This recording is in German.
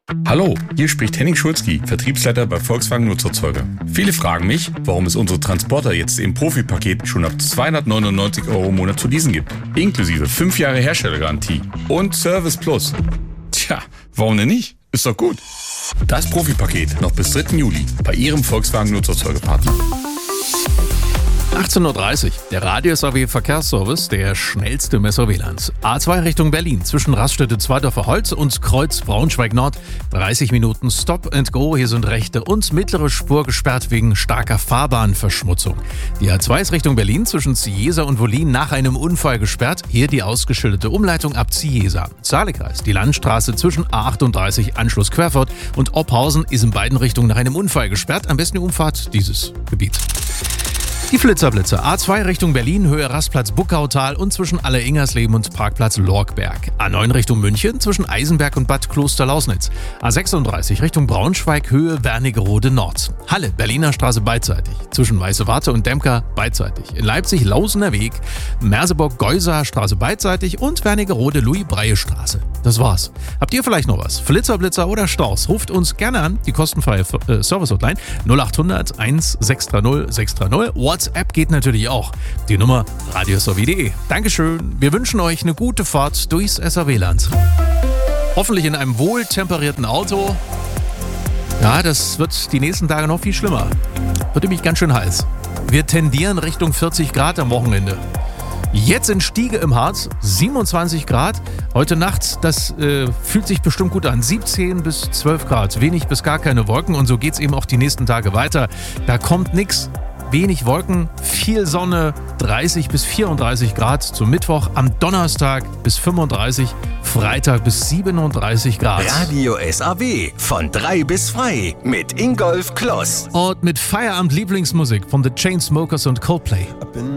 Hallo, hier spricht Henning Schulzki, Vertriebsleiter bei Volkswagen Nutzerzeuger. Viele fragen mich, warum es unsere Transporter jetzt im Profi-Paket schon ab 299 € im Monat zu leasen gibt. Inklusive 5 Jahre Herstellergarantie und Service Plus. Tja, warum denn nicht? Ist doch gut. Das Profi-Paket noch bis 3. Juli bei Ihrem Volkswagen Nutzerzeugerpartner. 18.30 Uhr, der Radius AW Verkehrsservice, der schnellste im SAW-Land. A2 Richtung Berlin, zwischen Raststätte Zweidorfer Holz und Kreuz Braunschweig Nord. 30 Minuten Stop and Go, hier sind rechte und mittlere Spur gesperrt wegen starker Fahrbahnverschmutzung. Die A2 ist Richtung Berlin, zwischen Ciesa und Wollin nach einem Unfall gesperrt. Hier die ausgeschilderte Umleitung ab Ciesa. Saale-Kreis, die Landstraße zwischen A38 Anschluss Querfurt und Ophausen ist in beiden Richtungen nach einem Unfall gesperrt. Am besten die Umfahrt dieses Gebiets. Die Flitzer-Blitzer. A2 Richtung Berlin, Höhe Rastplatz Buckautal und zwischen Alle-Ingersleben und Parkplatz Lorgberg. A9 Richtung München, zwischen Eisenberg und Bad Kloster-Lausnitz. A36 Richtung Braunschweig, Höhe Wernigerode Nord. Halle, Berliner Straße beidseitig. Zwischen Weiße Warte und Demker beidseitig. In Leipzig Lausener Weg, Merseburg-Geuser Straße beidseitig und Wernigerode Louis-Breie-Straße. Das war's. Habt ihr vielleicht noch was? Flitzer-Blitzer oder Staus? Ruft uns gerne an, die kostenfreie Service-Hotline 0800 1630 630. WhatsApp geht natürlich auch. Die Nummer radiosw.de. Dankeschön. Wir wünschen euch eine gute Fahrt durchs SAW-Land. Hoffentlich in einem wohltemperierten Auto. Ja, das wird die nächsten Tage noch viel schlimmer. Wird nämlich ganz schön heiß. Wir tendieren Richtung 40 Grad am Wochenende. Jetzt in Stiege im Harz, 27 Grad. Heute Nacht, das fühlt sich bestimmt gut an. 17 bis 12 Grad, wenig bis gar keine Wolken. Und so geht's eben auch die nächsten Tage weiter. Da kommt nichts. Wenig Wolken, viel Sonne, 30 bis 34 Grad zum Mittwoch, am Donnerstag bis 35, Freitag bis 37 Grad. Radio SAW von 3 bis frei mit Ingolf Kloss. Und mit Feierabend Lieblingsmusik von The Chainsmokers und Coldplay.